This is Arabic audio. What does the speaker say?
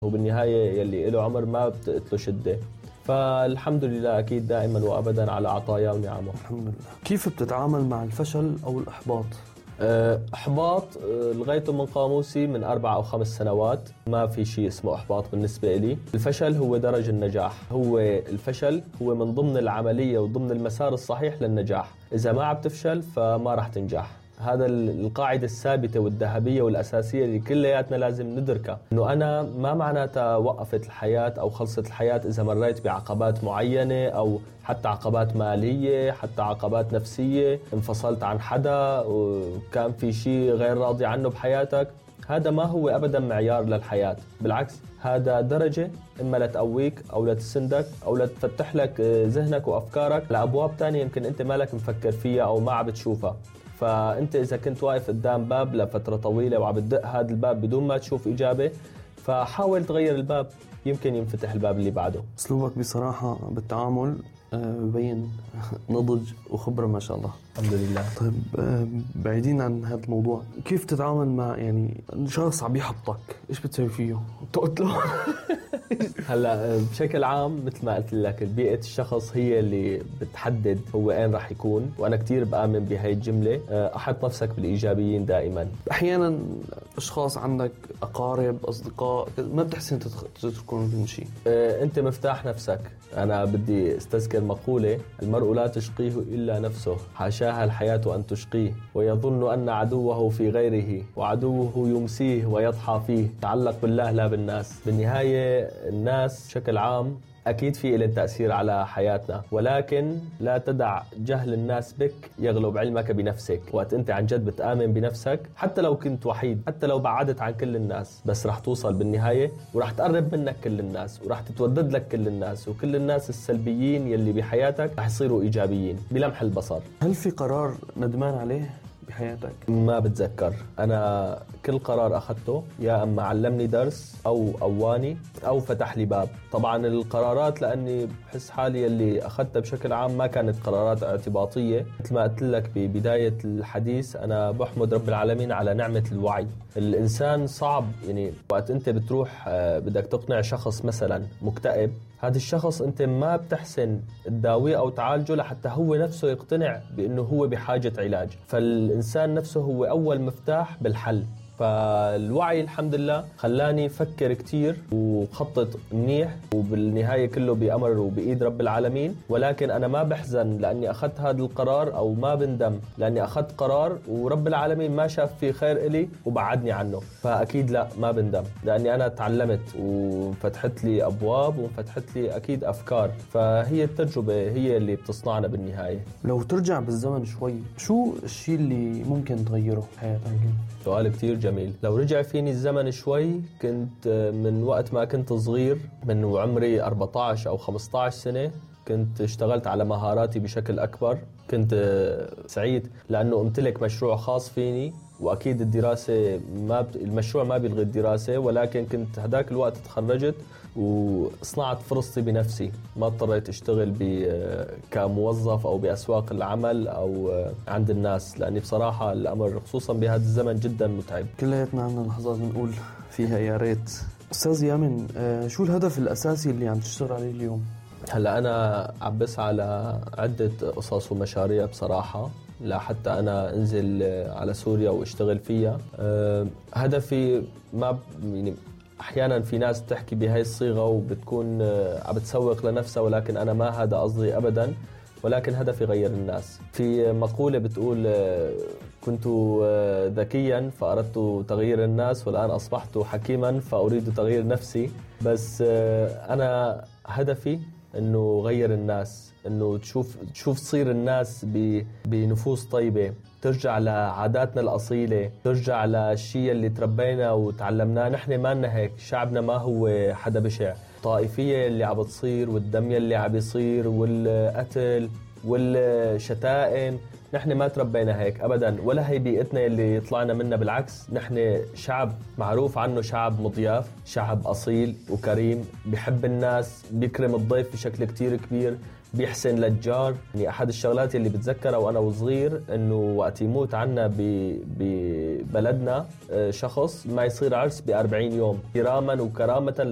وبالنهاية يلي له عمر ما بتقتله شدة. فالحمد لله أكيد دائما وأبدا على عطاياه ونعمه. الحمد لله. كيف بتتعامل مع الفشل أو الإحباط؟ إحباط لغايته من قاموسي من 4 أو 5 سنوات. ما في شيء اسمه إحباط بالنسبة لي. الفشل هو درج النجاح. الفشل هو من ضمن العملية وضمن المسار الصحيح للنجاح. إذا ما عم تفشل فما راح تنجح. هذا القاعدة الثابتة والذهبية والأساسية اللي كلياتنا لازم ندركها، إنه أنا ما معناتها وقفت الحياة أو خلصت الحياة إذا مريت بعقبات معينة أو حتى عقبات مالية، حتى عقبات نفسية، انفصلت عن حدا وكان في شيء غير راضي عنه بحياتك. هذا ما هو أبدا معيار للحياة، بالعكس هذا درجة إما لتقويك أو لتسندك أو لتفتح لك ذهنك وأفكارك لأبواب تانية يمكن أنت مالك مفكر فيها أو ما عم بتشوفها. فأنت إذا كنت واقف قدام باب لفترة طويلة وعم تدق هذا الباب بدون ما تشوف إجابة، فحاول تغير الباب، يمكن ينفتح الباب اللي بعده. أسلوبك بصراحة بالتعامل ببين نضج وخبرة ما شاء الله. الحمد لله. طيب بعيدين عن هذا الموضوع، كيف تتعامل مع يعني شخص عم يحبطك؟ إيش بتسوي فيه؟ تقتله؟ هلا بشكل عام مثل ما قلت لك بيئة الشخص هي اللي بتحدد هو وين راح يكون، وأنا كتير بآمن بهاي الجملة. أحط نفسك بالإيجابيين دائما. أحيانا أشخاص عندك أقارب أصدقاء ما بتحسن تتركون من شيء. أنت مفتاح نفسك. أنا بدي استذكر مقولة: المرء لا تشقيه إلا نفسه، حاشاها الحياة أن تشقيه، ويظن أن عدوه في غيره، وعدوه يمسيه ويضحى فيه. تعلق بالله لا بالناس. بالنهاية الناس بشكل عام أكيد في لهم تأثير على حياتنا، ولكن لا تدع جهل الناس بك يغلب علمك بنفسك. وقت أنت عن جد بتآمن بنفسك، حتى لو كنت وحيد، حتى لو بعدت عن كل الناس، بس رح توصل بالنهاية ورح تقرب منك كل الناس، ورح تتودد لك كل الناس، وكل الناس السلبيين يلي بحياتك رح يصيروا إيجابيين بلمح البصر. هل في قرار ندمان عليه بحياتك؟ ما بتذكر. أنا كل قرار أخذته يا أما علمني درس أو قواني أو فتح لي باب. طبعا القرارات لأني بحس حالي اللي أخذتها بشكل عام ما كانت قرارات اعتباطية. مثل ما قلت لك ببداية الحديث، أنا بحمد رب العالمين على نعمة الوعي. الإنسان صعب يعني وقت أنت بتروح بدك تقنع شخص مثلا مكتئب، هذا الشخص أنت ما بتحسن تداويه أو تعالجه لحتى هو نفسه يقتنع بأنه هو بحاجة علاج. فالإنسان نفسه هو أول مفتاح بالحل. فالوعي الحمد لله خلاني أفكر كتير وخطط منيح، وبالنهاية كله بأمر وبإيد رب العالمين. ولكن أنا ما بحزن لأني أخذت هذا القرار، أو ما بندم لأني أخذت قرار ورب العالمين ما شاف فيه خير إلي وبعدني عنه. فأكيد لا، ما بندم، لأني أنا تعلمت وفتحت لي أبواب وفتحت لي أكيد أفكار. فهي التجربة هي اللي بتصنعنا بالنهاية. لو ترجع بالزمن شوي، شو الشيء اللي ممكن تغيره بحياتك؟ سؤال كتير جميل. لو رجع فيني الزمن شوي، كنت من وقت ما كنت صغير، من وعمري 14 أو 15 سنة، كنت اشتغلت على مهاراتي بشكل أكبر. كنت سعيد لأنه امتلك مشروع خاص فيني، وأكيد الدراسة المشروع ما بيلغي الدراسة، ولكن كنت هداك الوقت تخرجت وصنعت فرصتي بنفسي. ما اضطريت اشتغل كموظف أو بأسواق العمل أو عند الناس، لأني بصراحة الأمر خصوصا بهذا الزمن جدا متعب. كلياتنا عندنا لحظات نقول فيها يا ريت. أستاذ يامن، شو الهدف الأساسي اللي عم تشتغل عليه اليوم؟ هلا أنا عم بسعى على عدة قصص ومشاريع بصراحة، لحتى أنا أنزل على سوريا واشتغل فيها. هدفي ما يعني أحيانا في ناس تحكي بهاي الصيغة وبتكون عم بتسوق لنفسها، ولكن أنا ما هذا قصدي أبدا. ولكن هدفي غير الناس. في مقولة بتقول: كنت ذكيا فأردت تغيير الناس، والآن أصبحت حكيما فأريد تغيير نفسي. بس أنا هدفي إنه غير الناس، إنه تشوف تصير الناس بنفوس طيبة، ترجع لعاداتنا الأصيلة، ترجع للشيء اللي تربينا وتعلمناه. نحن ما لنا هيك، شعبنا ما هو حدا بشع. الطائفية اللي عم بتصير والدم اللي عم بيصير والقتل والشتائم، نحن ما تربينا هيك أبدا، ولا هي بيئتنا اللي طلعنا منها. بالعكس، نحن شعب معروف عنه شعب مضياف، شعب أصيل وكريم، بيحب الناس، بيكرم الضيف بشكل كتير كبير، بيحسن للجار. يعني أحد الشغلات اللي بتذكرها وأنا وصغير إنه وقت يموت عنا ببلدنا شخص، ما يصير عرس ب40 يوم كراما وكرامة